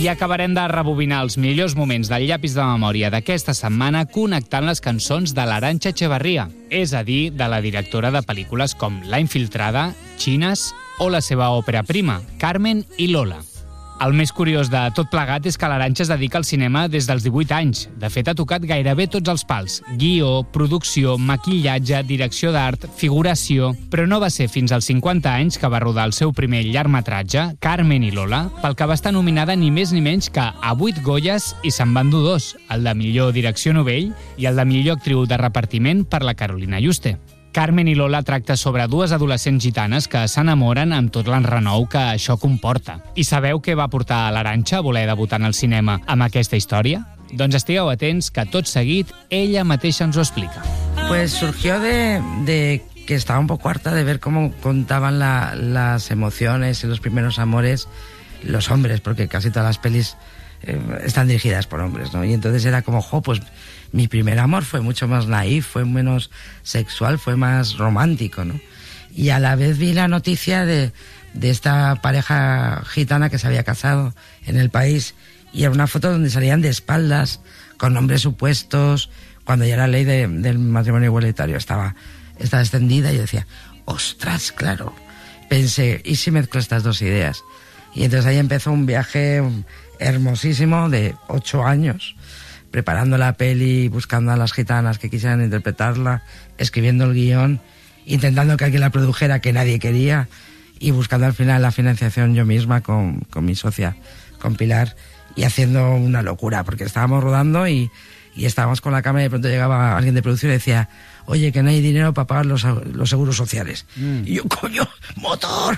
I acabarem de rebobinar els millors moments del llapis de memòria d'aquesta setmana connectant les cançons de l'Arantxa Echevarría, és a dir, de la directora de pel·lícules com La Infiltrada, Chines o la seva òpera prima, Carmen i Lola. El més curiós de tot plegat és que l'Arantxa es dedica al cinema des dels 18 anys. De fet, ha tocat gairebé tots els pals. Guió, producció, maquillatge, direcció d'art, figuració... Però no va ser fins als 50 anys que va rodar el seu primer llargmetratge, Carmen i Lola, pel que va estar nominada ni més ni menys que a 8 Goyes i se'n van dur 2, el de millor direcció novell i el de millor actriu de repartiment per la Carolina Juste. Carmen i Lola tracta sobre dues adolescents gitanes que s'enamoren amb tot l'enrenou que això comporta. I sabeu què va portar a l'Arantxa a voler debutar en el cinema amb aquesta història? Doncs estigueu atents que tot seguit ella mateixa ens ho explica. Pues surgió de que estaba un poco harta de ver cómo contaban las emociones y los primeros amores los hombres, porque casi todas las pelis están dirigidas por hombres, ¿no? Y entonces era como, pues mi primer amor fue mucho más naif, fue menos sexual, fue más romántico, ¿no? Y a la vez vi la noticia de esta pareja gitana que se había casado en el país, y era una foto donde salían de espaldas, con nombres supuestos, cuando ya la ley del matrimonio igualitario estaba extendida, y yo decía, ostras, claro. Pensé, ¿y si mezclo estas dos ideas? Y entonces ahí empezó un viaje hermosísimo de 8 años, preparando la peli, buscando a las gitanas que quisieran interpretarla, escribiendo el guión, intentando que alguien la produjera que nadie quería, y buscando al final la financiación yo misma con mi socia, con Pilar, y haciendo una locura, porque estábamos rodando y estábamos con la cámara y de pronto llegaba alguien de producción y decía, oye, que no hay dinero para pagar los seguros sociales. Y yo, coño, motor,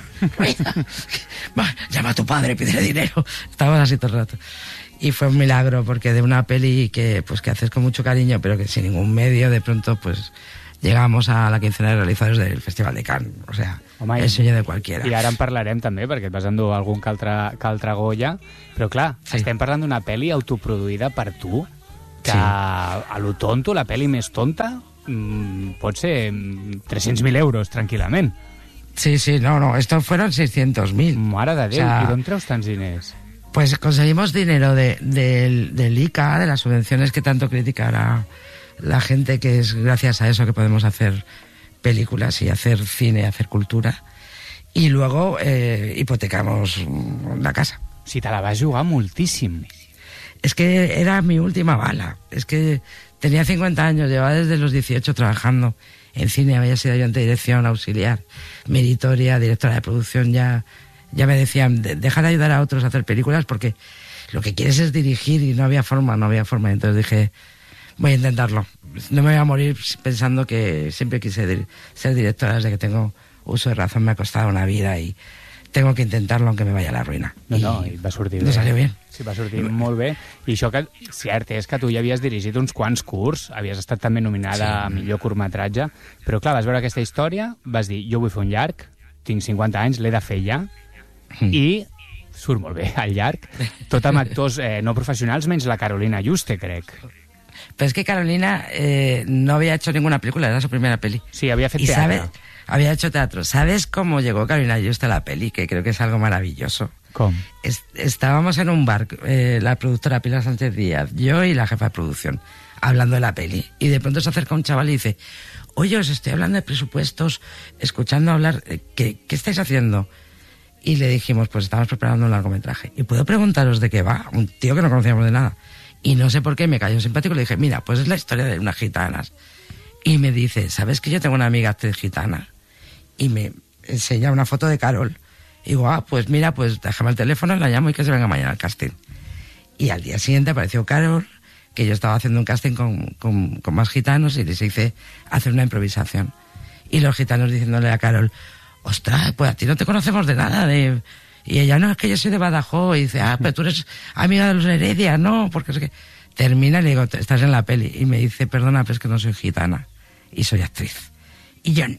llama a tu padre, pídele dinero. Estábamos así todo el rato. Y fue un milagro, porque de una peli que haces con mucho cariño, pero que sin ningún medio, de pronto, pues llegamos a la quincena de realizadores del Festival de Cannes. O sea, home, el sueño de cualquiera. I ara en parlarem també, perquè et vas endur algun que altre Goya. Però clar, sí, estem parlant d'una pel·li autoproduïda per tu, que sí, a lo tonto, la pel·li més tonta, pot ser 300.000 euros, tranquil·lament. Sí, no, estos fueron 600.000. Mare de Déu, o sea, ¿y dónde treus tants diners? Pues conseguimos dinero del ICA, de las subvenciones que tanto criticará la gente, que es gracias a eso que podemos hacer películas y hacer cine, hacer cultura. Y luego hipotecamos la casa. Si te la vas jugar moltíssim. Es que era mi última bala. Es que tenía 50 años, llevaba desde los 18 trabajando en cine, había sido ayudante de dirección, auxiliar, meritoria, directora de producción. Ya me decían, deja de ayudar a otros a hacer películas porque lo que quieres es dirigir, y no había forma. Entonces dije, voy a intentarlo. No me voy a morir pensando que siempre quise ser directora. Desde que tengo uso de razón me ha costado una vida y tengo que intentarlo aunque me vaya a la ruïna. No, i va sortir bé. No salió bien. Sí, va sortir molt bé. I això que, cert, és que tu ja havies dirigit uns quants curts, havies estat també nominada a millor curtmetratge, però clar, vas veure aquesta història, vas dir, jo vull fer un llarg, tinc 50 anys, l'he de fer ja, i surt molt bé el llarg, tot amb actors no professionals, menys la Carolina Juste, crec. Pero es que Carolina no había hecho ninguna película, era su primera peli. Sí, había hecho teatro. Había hecho teatro. ¿Sabes cómo llegó Carolina Juste a la peli? Que creo que es algo maravilloso. ¿Cómo? Estábamos en un bar, la productora Pilar Sánchez Díaz, yo y la jefa de producción, hablando de la peli. Y de pronto se acerca un chaval y dice, oye, os estoy hablando de presupuestos, escuchando hablar, ¿qué estáis haciendo? Y le dijimos, pues estamos preparando un largometraje. ¿Y puedo preguntaros de qué va? Un tío que no conocíamos de nada. Y no sé por qué me cayó simpático y le dije, mira, pues es la historia de unas gitanas. Y me dice, ¿sabes que yo tengo una amiga actriz gitana? Y me enseña una foto de Carol. Y digo, pues mira, pues déjame el teléfono, la llamo y que se venga mañana al casting. Y al día siguiente apareció Carol, que yo estaba haciendo un casting con más gitanos, y les hice hacer una improvisación. Y los gitanos diciéndole a Carol, ostras, pues a ti no te conocemos de nada, Y ella, no, es que yo soy de Badajoz. Y dice, pero tú eres amiga de los Heredia, no, porque es que... Termina y le digo, estás en la peli. Y me dice, perdona, pero es que no soy gitana y soy actriz. Y yo,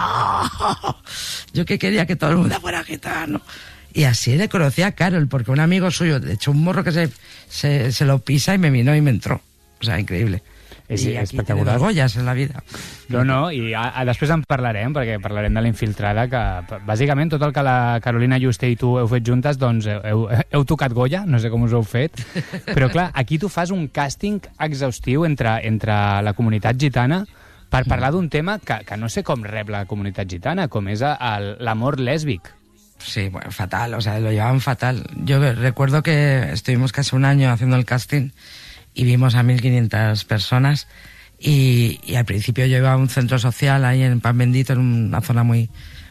no, yo que quería que todo el mundo fuera gitano. Y así le conocí a Carol, porque un amigo suyo, de hecho un morro que se lo pisa y me vino y me entró. O sea, increíble. És I aquí espectacular. tenen Goyas en la vida. No, i després en parlarem, perquè parlarem de La Infiltrada, que bàsicament tot el que la Carolina Juste i tu heu fet juntes, doncs heu tocat Goya, no sé com us ho heu fet, però clar, aquí tu fas un càsting exhaustiu entre la comunitat gitana per parlar d'un tema que no sé com rep la comunitat gitana, com és l'amor lèsbic. Sí, bueno, fatal, o sea, lo llevaban fatal. Yo recuerdo que estuvimos casi un año haciendo el casting y vimos a 1.500 personas y al principio yo iba a un centro social ahí en Pan Bendito, en una zona muy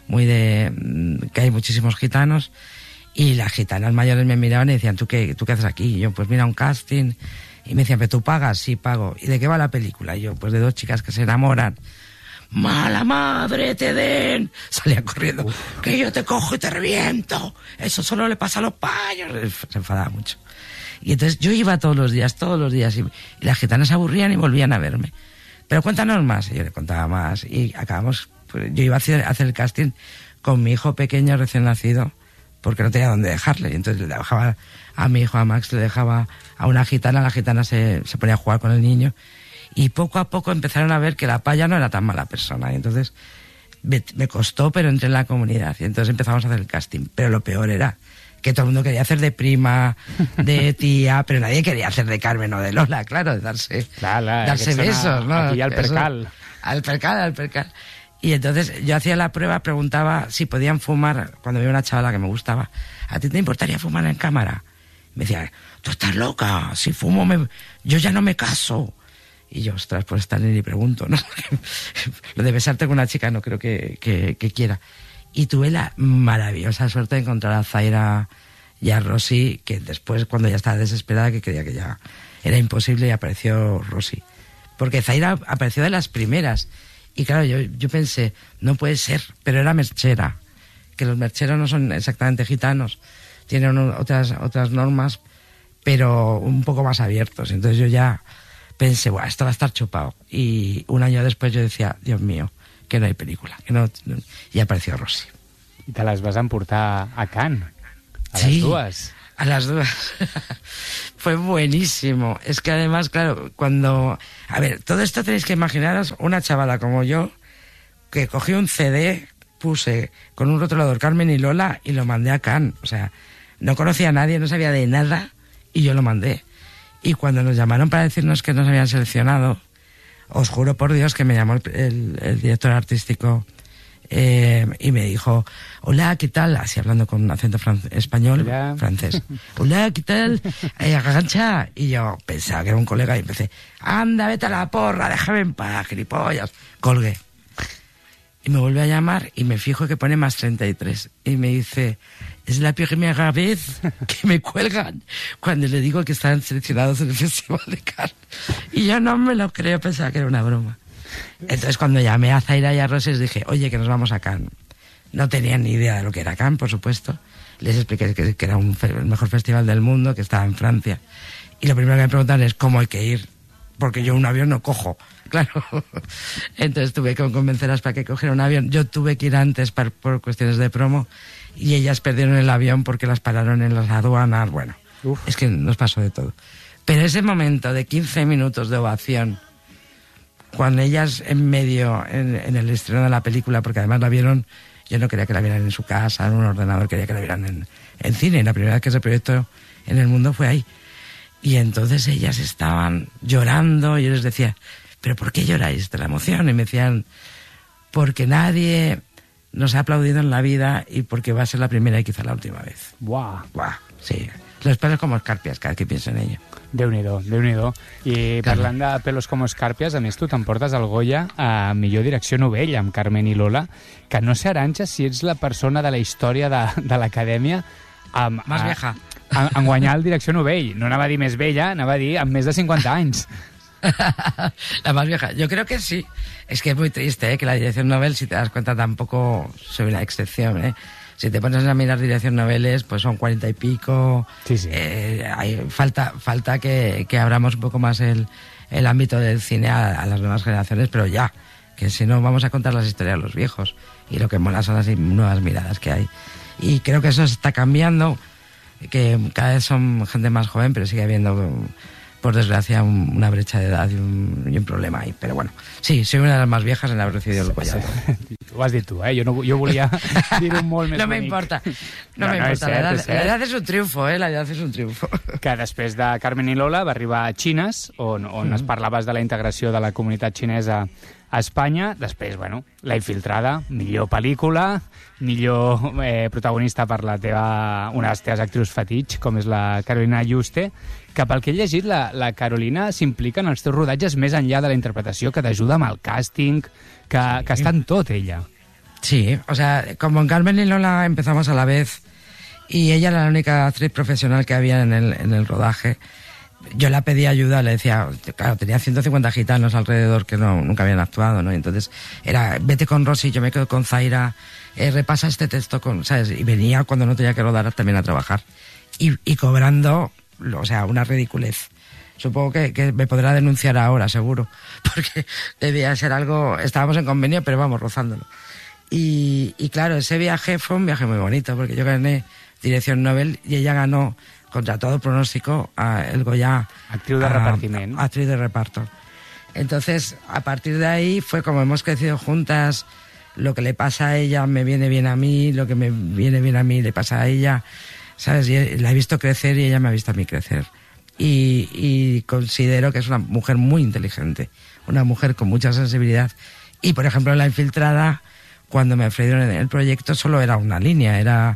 de... que hay muchísimos gitanos, y las gitanas mayores me miraban y decían, ¿tú qué haces aquí? Y yo, pues mira, un casting. Y me decían, ¿pero tú pagas? Sí, pago. ¿Y de qué va la película? Y yo, pues de dos chicas que se enamoran. ¡Mala madre te den! Salía corriendo. Que yo te cojo y te reviento. Eso solo le pasa a los payos. Se enfadaba mucho. Y entonces yo iba todos los días, y las gitanas se aburrían y volvían a verme. Pero cuéntanos más. Y yo le contaba más. Y acabamos, pues, yo iba a hacer el casting con mi hijo pequeño recién nacido, porque no tenía dónde dejarle. Y entonces le dejaba a mi hijo, a Max, le dejaba a una gitana, la gitana se ponía a jugar con el niño. Y poco a poco empezaron a ver que la paya no era tan mala persona. Y entonces me costó, pero entré en la comunidad. Y entonces empezamos a hacer el casting. Pero lo peor era que todo el mundo quería hacer de prima, de tía, pero nadie quería hacer de Carmen o de Lola, claro, de darse besos, ¿no? Aquí al percal. Al percal. Y entonces yo hacía la prueba, preguntaba si podían fumar, cuando veía una chavala que me gustaba, ¿a ti te importaría fumar en cámara? Me decía, tú estás loca, si fumo yo ya no me caso. Y yo, ostras, pues estar ni pregunto, ¿no? Lo de besarte con una chica no creo que quiera. Y tuve la maravillosa suerte de encontrar a Zaira y a Rosy, que después, cuando ya estaba desesperada, que creía que ya era imposible, y apareció Rosy. Porque Zaira apareció de las primeras. Y claro, yo pensé, no puede ser, pero era merchera. Que los mercheros no son exactamente gitanos, tienen otras normas, pero un poco más abiertos. Entonces yo ya pensé, bueno, esto va a estar chupado. Y un año después yo decía, Dios mío, que no hay película. Y apareció Rosy. I te les vas emportar a Cannes, sí, las dues. A las dues. Fue buenísimo. Es que además, claro, a ver, todo esto tenéis que imaginaros una chavala como yo, que cogí un CD, puse con un rotulador Carmen y Lola y lo mandé a Cannes. O sea, no conocía a nadie, no sabía de nada, y yo lo mandé. Y cuando nos llamaron para decirnos que nos habían seleccionado, os juro por Dios que me llamó el director artístico y me dijo, hola, ¿qué tal? Así hablando con un acento español, hola. Francés. Hola, ¿qué tal? Agacha. Y yo pensaba que era un colega y empecé, anda, vete a la porra, déjame en paz, gilipollas. Colgué. Y me vuelve a llamar y me fijo que pone más 33. Y me dice, es la primera vez que me cuelgan cuando le digo que están seleccionados en el Festival de Cannes. Y yo no me lo creo, pensaba que era una broma. Entonces cuando llamé a Zaira y a Rosy les dije, oye, que nos vamos a Cannes. No tenían ni idea de lo que era Cannes, por supuesto. Les expliqué que era el mejor festival del mundo, que estaba en Francia. Y lo primero que me preguntaron es cómo hay que ir, porque yo un avión no cojo. Claro. Entonces tuve que convencerlas para que cogiera un avión. Yo tuve que ir antes por cuestiones de promo y ellas perdieron el avión porque las pararon en las aduanas. Bueno, es que nos pasó de todo. Pero ese momento de 15 minutos de ovación, cuando ellas en medio, en el estreno de la película, porque además la vieron, yo no quería que la vieran en su casa, en un ordenador, quería que la vieran en cine. Y la primera vez que ese proyecto en el mundo fue ahí. Y entonces ellas estaban llorando y yo les decía, ¿pero por qué lloráis de la emoción? Y me decían, porque nadie nos ha aplaudido en la vida y porque va a ser la primera y quizá la última vez. Buah. Buah, sí. Los pelos como escarpias cada que pienso en ello. Déu-n'hi-do, Déu-n'hi-do. I parlant de pelos com escàrpies, a més tu t'emportes el Goya a millor direcció novell amb Carmen i Lola, que no sé, Arantxa, si ets la persona de la història de l'acadèmia Más vieja. En guanyar el direcció novell. No anava a dir més vella, anava a dir amb més de 50 anys. La más vieja. Yo creo que sí. Es que es muy triste, que la dirección novel, si te das cuenta, tampoco soy una excepción, Si te pones a mirar dirección noveles, pues son 40 y pico. Sí, sí. Falta que abramos un poco más el ámbito del cine a las nuevas generaciones, pero ya, que si no vamos a contar las historias de los viejos. Y lo que mola son las nuevas miradas que hay. Y creo que eso está cambiando, que cada vez son gente más joven, pero sigue habiendo por desgracia, una brecha de edad y un problema ahí. Pero bueno, sí, soy una de las más viejas en haver recibido el Goya. Ho has dit tu, Jo volia dir-ho molt més no bonic. Me importa. No me importa. La edad és un triunfo, la edad és un triunfo. Que després de Carmen i Lola va arribar a Xines, on es parlaves de la integració de la comunitat xinesa a Espanya. Després, La Infiltrada, millor pel·lícula, millor protagonista per una de les teves actrius fetitx, com és la Carolina Juste, que pel que he llegit, la Carolina s'implica en els teus rodatges més enllà de la interpretació, que t'ajuda amb el càsting, que està en tot, ella. Sí, o sea, como en Carmen y Lola empezamos a la vez y ella era la única actriz profesional que había en el rodaje, yo la pedí ayuda, le decía, claro, tenía 150 gitanos alrededor que nunca habían actuado, ¿no? Y entonces era, vete con Rosy, yo me quedo con Zaira, repasa este texto, ¿sabes? Y venía cuando no tenía que rodar también a trabajar. Y cobrando, o sea, una ridiculez. Supongo que me podrá denunciar ahora, seguro, porque debía ser algo, estábamos en convenio, pero vamos, rozándolo. Y claro, ese viaje fue un viaje muy bonito, porque yo gané dirección Nobel y ella ganó, contra todo pronóstico, el Goya. Actriz de repartiment. Actriz de reparto. Entonces, a partir de ahí fue como hemos crecido juntas, lo que le pasa a ella me viene bien a mí, lo que me viene bien a mí le pasa a ella, ¿sabes? Y la he visto crecer y ella me ha visto a mí crecer. Y considero que es una mujer muy inteligente, una mujer con mucha sensibilidad. Y, por ejemplo, en La Infiltrada, cuando me ofrecieron el proyecto, solo era una línea, era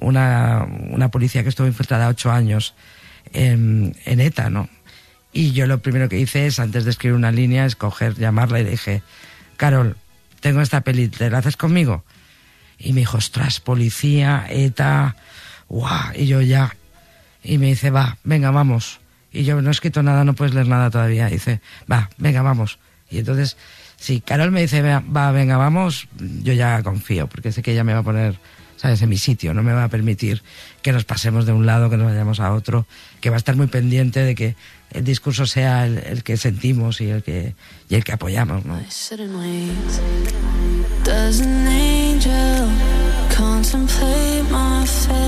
una policía que estuvo infiltrada 8 años en ETA, ¿no? Y yo lo primero que hice es, antes de escribir una línea, es llamarla y le dije, Carol, tengo esta peli, ¿te la haces conmigo? Y me dijo, ostras, policía, ETA, guau, y yo ya. Y me dice, va, venga, vamos. Y yo, no he escrito nada, no puedes leer nada todavía. Y dice, va, venga, vamos. Y entonces, si Carol me dice, va, venga, vamos, yo ya confío, porque sé que ella me va a poner, ¿sabes?, en mi sitio, no me va a permitir que nos pasemos de un lado, que nos vayamos a otro, que va a estar muy pendiente de que el discurso sea el que sentimos y el que apoyamos, ¿no? Does an angel contemplate my fate?